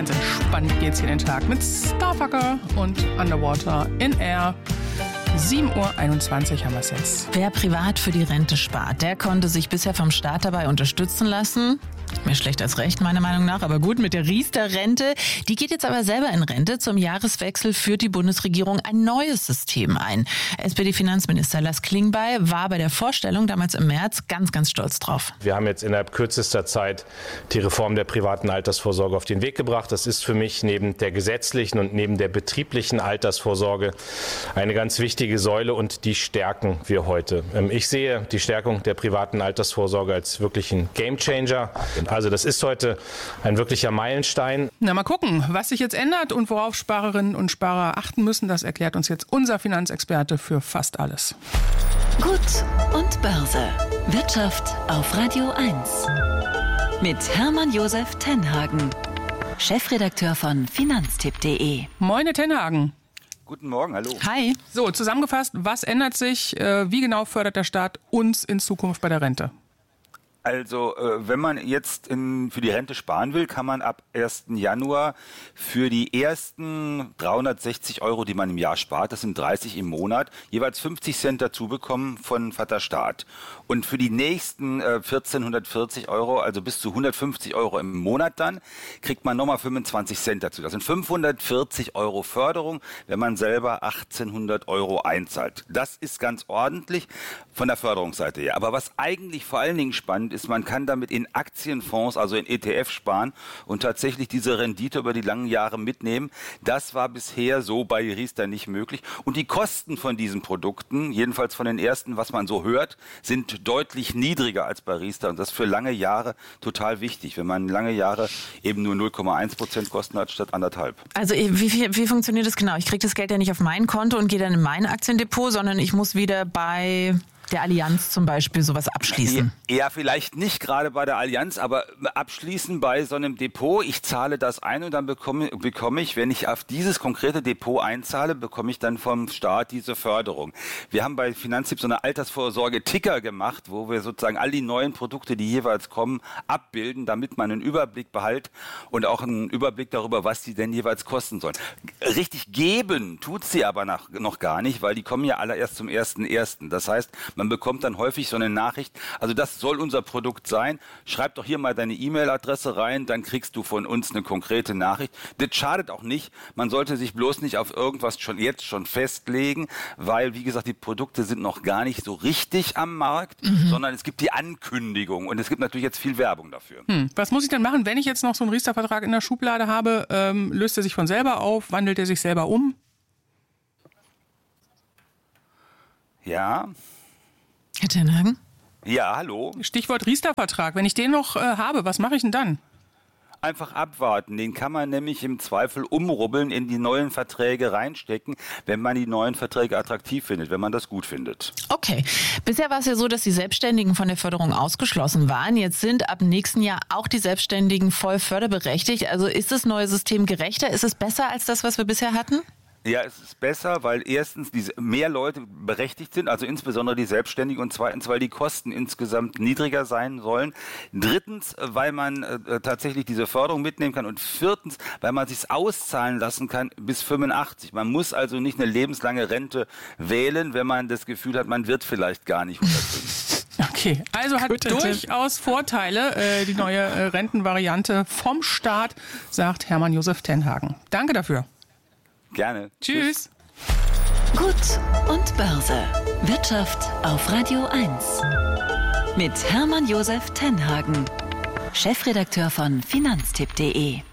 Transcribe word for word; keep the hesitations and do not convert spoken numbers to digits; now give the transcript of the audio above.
Ganz entspannt geht's hier den Tag mit Starfucker und Underwater in Air. sieben Uhr einundzwanzig haben wir es jetzt. Wer privat für die Rente spart, der konnte sich bisher vom Staat dabei unterstützen lassen. Mehr schlecht als recht, meiner Meinung nach. Aber gut, mit der Riester-Rente. Die geht jetzt aber selber in Rente. Zum Jahreswechsel führt die Bundesregierung ein neues System ein. S P D-Finanzminister Lars Klingbeil war bei der Vorstellung damals im März ganz, ganz stolz drauf. Wir haben jetzt innerhalb kürzester Zeit die Reform der privaten Altersvorsorge auf den Weg gebracht. Das ist für mich neben der gesetzlichen und neben der betrieblichen Altersvorsorge eine ganz wichtige Säule und die stärken wir heute. Ich sehe die Stärkung der privaten Altersvorsorge als wirklichen Gamechanger. Also das ist heute ein wirklicher Meilenstein. Na, mal gucken, was sich jetzt ändert und worauf Sparerinnen und Sparer achten müssen, das erklärt uns jetzt unser Finanzexperte für fast alles. Gut und Börse. Wirtschaft auf Radio eins. Mit Hermann Josef Tenhagen, Chefredakteur von finanztipp punkt de. Moin, Herr Tenhagen. Guten Morgen, hallo. Hi. So, zusammengefasst, was ändert sich? Wie genau fördert der Staat uns in Zukunft bei der Rente? Also, äh, wenn man jetzt in, für die Rente sparen will, kann man ab ersten Januar für die ersten dreihundertsechzig Euro, die man im Jahr spart, das sind dreißig im Monat, jeweils fünfzig Cent dazu bekommen von Vater Staat. Und für die nächsten äh, vierzehnhundertvierzig Euro, also bis zu hundertfünfzig Euro im Monat dann, kriegt man nochmal fünfundzwanzig Cent dazu. Das sind fünfhundertvierzig Euro Förderung, wenn man selber achtzehnhundert Euro einzahlt. Das ist ganz ordentlich von der Förderungsseite her. Aber was eigentlich vor allen Dingen spannend ist, man kann damit in Aktienfonds, also in E T F sparen und tatsächlich diese Rendite über die langen Jahre mitnehmen. Das war bisher so bei Riester nicht möglich. Und die Kosten von diesen Produkten, jedenfalls von den ersten, was man so hört, sind deutlich niedriger als bei Riester. Und das ist für lange Jahre total wichtig, wenn man lange Jahre eben nur null Komma eins Prozent Kosten hat statt anderthalb. Also wie, wie, wie funktioniert das genau? Ich kriege das Geld ja nicht auf mein Konto und gehe dann in mein Aktiendepot, sondern ich muss wieder bei der Allianz zum Beispiel sowas abschließen. Ja, vielleicht nicht gerade bei der Allianz, aber abschließen bei so einem Depot. Ich zahle das ein und dann bekomme, bekomme ich, wenn ich auf dieses konkrete Depot einzahle, bekomme ich dann vom Staat diese Förderung. Wir haben bei Finanztipp so eine Altersvorsorge-Ticker gemacht, wo wir sozusagen all die neuen Produkte, die jeweils kommen, abbilden, damit man einen Überblick behält und auch einen Überblick darüber, was die denn jeweils kosten sollen. Richtig geben tut sie aber noch, noch gar nicht, weil die kommen ja alle erst zum ersten ersten. Das heißt, man bekommt dann häufig so eine Nachricht, also das soll unser Produkt sein, schreib doch hier mal deine E-Mail-Adresse rein, dann kriegst du von uns eine konkrete Nachricht. Das schadet auch nicht, man sollte sich bloß nicht auf irgendwas schon jetzt schon festlegen, weil, wie gesagt, die Produkte sind noch gar nicht so richtig am Markt, mhm. sondern es gibt die Ankündigung und es gibt natürlich jetzt viel Werbung dafür. Hm. Was muss ich denn machen, wenn ich jetzt noch so einen Riester-Vertrag in der Schublade habe? Ähm, löst er sich von selber auf? Wandelt er sich selber um? Ja. Herr Tenhagen? Ja, hallo. Stichwort Riester-Vertrag. Wenn ich den noch äh, habe, was mache ich denn dann? Einfach abwarten. Den kann man nämlich im Zweifel umrubbeln, in die neuen Verträge reinstecken, wenn man die neuen Verträge attraktiv findet, wenn man das gut findet. Okay. Bisher war es ja so, dass die Selbstständigen von der Förderung ausgeschlossen waren. Jetzt sind ab nächsten Jahr auch die Selbstständigen voll förderberechtigt. Also ist das neue System gerechter? Ist es besser als das, was wir bisher hatten? Ja, es ist besser, weil erstens diese mehr Leute berechtigt sind, also insbesondere die Selbstständigen, und zweitens, weil die Kosten insgesamt niedriger sein sollen. Drittens, weil man äh, tatsächlich diese Förderung mitnehmen kann, und viertens, weil man sich's auszahlen lassen kann bis fünfundachtzig. Man muss also nicht eine lebenslange Rente wählen, wenn man das Gefühl hat, man wird vielleicht gar nicht hundertfünfzig. Okay, also hat Guter durchaus Tipp. Vorteile, äh, die neue äh, Rentenvariante vom Staat, sagt Hermann Josef Tenhagen. Danke dafür. Gerne. Tschüss. Gut und Börse. Wirtschaft auf Radio eins. Mit Hermann Josef Tenhagen, Chefredakteur von finanztipp punkt de.